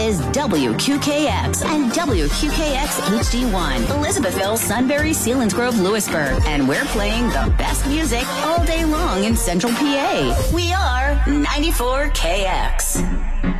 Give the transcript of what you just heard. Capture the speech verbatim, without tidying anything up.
is W Q K X and W Q K X H D one, Elizabethville, Sunbury, Selinsgrove, Lewisburg. And we're playing the best music all day long in Central P A. We are ninety-four K X.